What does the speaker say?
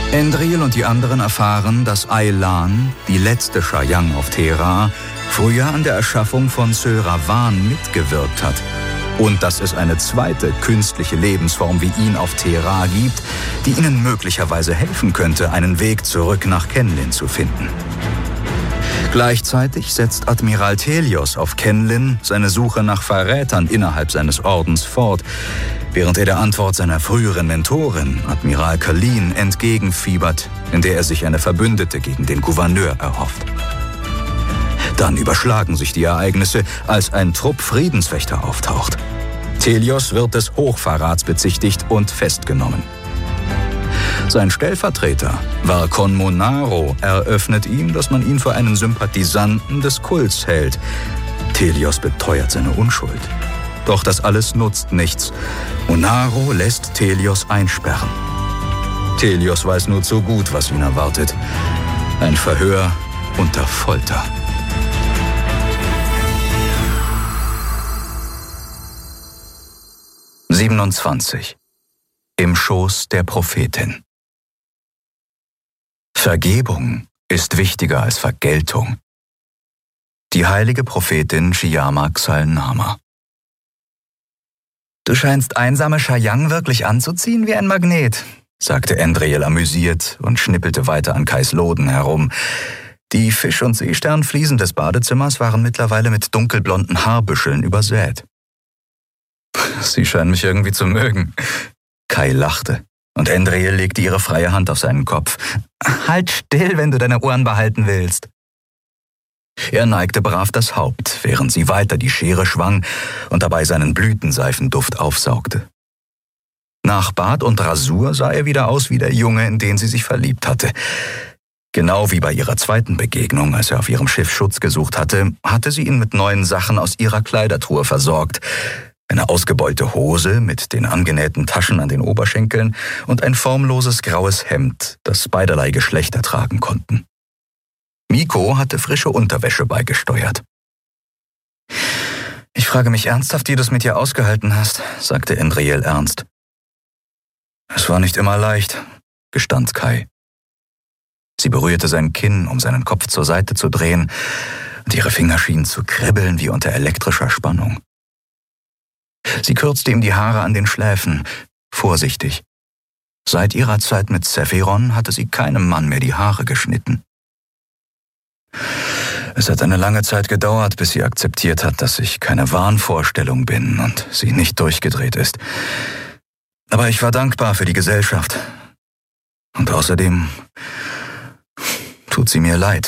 Endril und die anderen erfahren, dass Aylan, die letzte Shayang auf Thera, früher an der Erschaffung von Sylravan mitgewirkt hat. Und dass es eine zweite künstliche Lebensform wie ihn auf Thera gibt, die ihnen möglicherweise helfen könnte, einen Weg zurück nach Kenlin zu finden. Gleichzeitig setzt Admiral Thelios auf Kenlin seine Suche nach Verrätern innerhalb seines Ordens fort, während er der Antwort seiner früheren Mentorin, Admiral Kalin, entgegenfiebert, in der er sich eine Verbündete gegen den Gouverneur erhofft. Dann überschlagen sich die Ereignisse, als ein Trupp Friedenswächter auftaucht. Thelios wird des Hochverrats bezichtigt und festgenommen. Sein Stellvertreter, Varkon Monaro, eröffnet ihm, dass man ihn für einen Sympathisanten des Kults hält. Thelios beteuert seine Unschuld. Doch das alles nutzt nichts. Monaro lässt Thelios einsperren. Thelios weiß nur zu gut, was ihn erwartet. Ein Verhör unter Folter. »27. Im Schoß der Prophetin. Vergebung ist wichtiger als Vergeltung. Die heilige Prophetin Shiyama Xalnama. »Du scheinst einsame Shayang wirklich anzuziehen wie ein Magnet«, sagte Endril amüsiert und schnippelte weiter an Kais Loden herum. Die Fisch- und Seesternfliesen des Badezimmers waren mittlerweile mit dunkelblonden Haarbüscheln übersät. »Sie scheinen mich irgendwie zu mögen.« Kai lachte, und Endril legte ihre freie Hand auf seinen Kopf. »Halt still, wenn du deine Ohren behalten willst.« Er neigte brav das Haupt, während sie weiter die Schere schwang und dabei seinen Blütenseifenduft aufsaugte. Nach Bart und Rasur sah er wieder aus wie der Junge, in den sie sich verliebt hatte. Genau wie bei ihrer zweiten Begegnung, als er auf ihrem Schiff Schutz gesucht hatte, hatte sie ihn mit neuen Sachen aus ihrer Kleidertruhe versorgt. Eine ausgebeulte Hose mit den angenähten Taschen an den Oberschenkeln und ein formloses graues Hemd, das beiderlei Geschlechter tragen konnten. Miko hatte frische Unterwäsche beigesteuert. »Ich frage mich ernsthaft, wie du es mit ihr ausgehalten hast«, sagte Endril ernst. »Es war nicht immer leicht«, gestand Kai. Sie berührte sein Kinn, um seinen Kopf zur Seite zu drehen, und ihre Finger schienen zu kribbeln wie unter elektrischer Spannung. Sie kürzte ihm die Haare an den Schläfen, vorsichtig. Seit ihrer Zeit mit Sephiron hatte sie keinem Mann mehr die Haare geschnitten. Es hat eine lange Zeit gedauert, bis sie akzeptiert hat, dass ich keine Wahnvorstellung bin und sie nicht durchgedreht ist. Aber ich war dankbar für die Gesellschaft. Und außerdem tut sie mir leid.